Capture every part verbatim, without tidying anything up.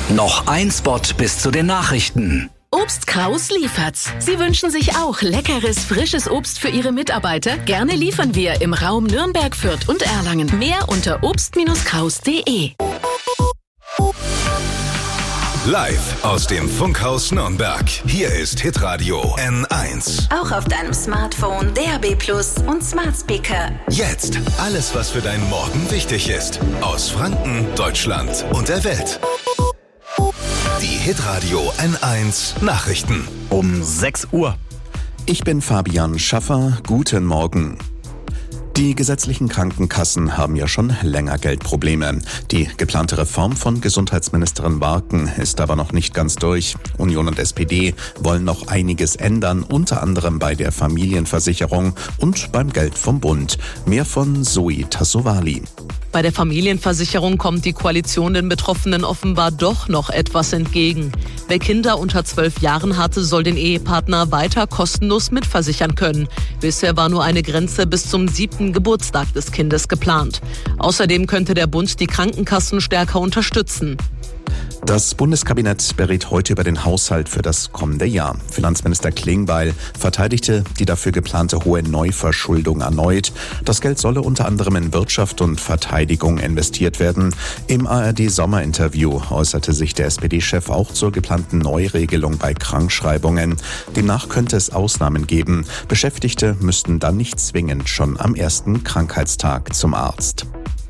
Noch ein Spot bis zu den Nachrichten. Obst Kraus liefert's. Sie wünschen sich auch leckeres, frisches Obst für Ihre Mitarbeiter? Gerne liefern wir im Raum Nürnberg, Fürth und Erlangen. Mehr unter obst kraus punkt de. Live aus dem Funkhaus Nürnberg. Hier ist Hitradio N eins. Auch auf deinem Smartphone, D A B Plus und Smart Speaker. Jetzt alles, was für deinen Morgen wichtig ist. Aus Franken, Deutschland und der Welt. Die Hitradio N eins Nachrichten. Um sechs Uhr. Ich bin Fabian Schaffer. Guten Morgen. Die gesetzlichen Krankenkassen haben ja schon länger Geldprobleme. Die geplante Reform von Gesundheitsministerin Warken ist aber noch nicht ganz durch. Union und S P D wollen noch einiges ändern, unter anderem bei der Familienversicherung und beim Geld vom Bund. Mehr von Zoe Tassovali. Bei der Familienversicherung kommt die Koalition den Betroffenen offenbar doch noch etwas entgegen. Wer Kinder unter zwölf Jahren hatte, soll den Ehepartner weiter kostenlos mitversichern können. Bisher war nur eine Grenze bis zum siebten Geburtstag des Kindes geplant. Außerdem könnte der Bund die Krankenkassen stärker unterstützen. Das Bundeskabinett berät heute über den Haushalt für das kommende Jahr. Finanzminister Klingbeil verteidigte die dafür geplante hohe Neuverschuldung erneut. Das Geld solle unter anderem in Wirtschaft und Verteidigung investiert werden. Im A R D-Sommerinterview äußerte sich der S P D-Chef auch zur geplanten Neuregelung bei Krankschreibungen. Demnach könnte es Ausnahmen geben. Beschäftigte müssten dann nicht zwingend schon am ersten Krankheitstag zum Arzt.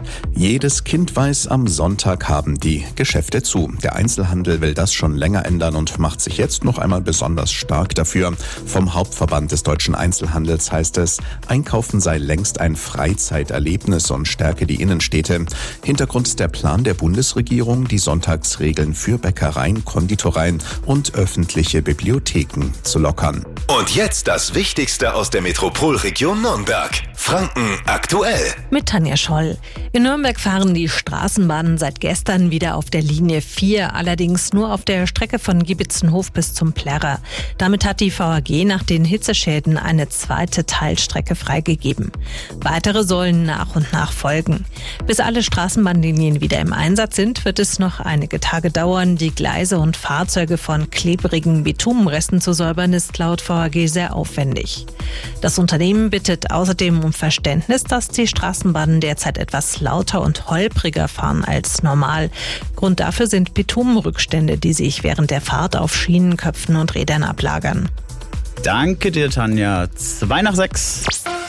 Jedes Kind weiß, am Sonntag haben die Geschäfte zu. Der Einzelhandel will das schon länger ändern und macht sich jetzt noch einmal besonders stark dafür. Vom Hauptverband des deutschen Einzelhandels heißt es, Einkaufen sei längst ein Freizeiterlebnis und stärke die Innenstädte. Hintergrund ist der Plan der Bundesregierung, die Sonntagsregeln für Bäckereien, Konditoreien und öffentliche Bibliotheken zu lockern. Und jetzt das Wichtigste aus der Metropolregion Nürnberg. Franken aktuell. Mit Tanja Scholl. In Nürnberg fahren die Straßenbahnen seit gestern wieder auf der Linie vier, allerdings nur auf der Strecke von Giebitzenhof bis zum Plärrer. Damit hat die V A G nach den Hitzeschäden eine zweite Teilstrecke freigegeben. Weitere sollen nach und nach folgen. Bis alle Straßenbahnlinien wieder im Einsatz sind, wird es noch einige Tage dauern. Die Gleise und Fahrzeuge von klebrigen Bitumenresten zu säubern, ist laut V A G sehr aufwendig. Das Unternehmen bittet außerdem um Verständnis, dass die Straßenbahnen derzeit etwas lauter und holpriger fahren als normal. Grund dafür sind Bitumenrückstände, die sich während der Fahrt auf Schienenköpfen und Rädern ablagern. Danke dir, Tanja. Zwei nach sechs.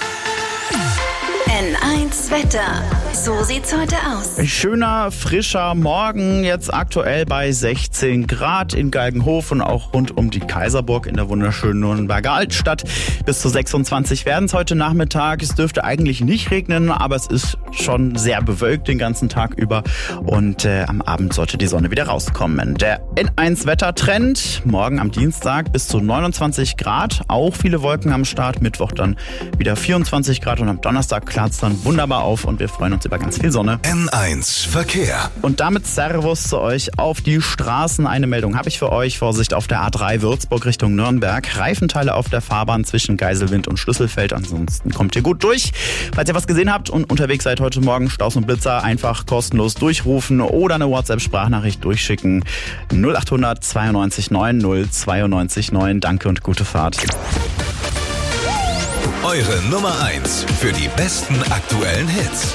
N eins Wetter. So sieht's heute aus. Schöner, frischer Morgen, jetzt aktuell bei sechzehn Grad in Galgenhof und auch rund um die Kaiserburg in der wunderschönen Nürnberger Altstadt. Bis zu sechsundzwanzig werden es heute Nachmittag. Es dürfte eigentlich nicht regnen, aber es ist schon sehr bewölkt den ganzen Tag über und äh, am Abend sollte die Sonne wieder rauskommen. Der N eins Wettertrend, morgen am Dienstag bis zu neunundzwanzig Grad, auch viele Wolken am Start, Mittwoch dann wieder vierundzwanzig Grad und am Donnerstag klart es dann wunderbar auf und wir freuen uns über ganz viel Sonne. N eins Verkehr. Und damit Servus zu euch auf die Straßen. Eine Meldung habe ich für euch. Vorsicht auf der A drei Würzburg Richtung Nürnberg. Reifenteile auf der Fahrbahn zwischen Geiselwind und Schlüsselfeld. Ansonsten kommt ihr gut durch. Falls ihr was gesehen habt und unterwegs seid heute Morgen, Staus und Blitzer, einfach kostenlos durchrufen oder eine WhatsApp-Sprachnachricht durchschicken. null acht hundert zweiundneunzig neun null zweiundneunzig neun. Danke und gute Fahrt. Eure Nummer eins für die besten aktuellen Hits.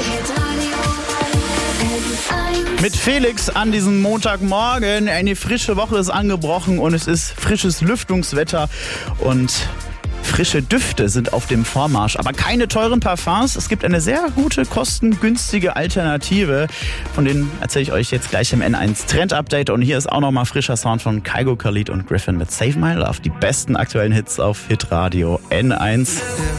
Mit Felix an diesem Montagmorgen. Eine frische Woche ist angebrochen und es ist frisches Lüftungswetter und frische Düfte sind auf dem Vormarsch, aber keine teuren Parfums. Es gibt eine sehr gute, kostengünstige Alternative. Von denen erzähle ich euch jetzt gleich im N eins Trend Update. Und hier ist auch nochmal frischer Sound von Kygo, Khalid und Griffin mit Save My Love. Die besten aktuellen Hits auf Hitradio N eins.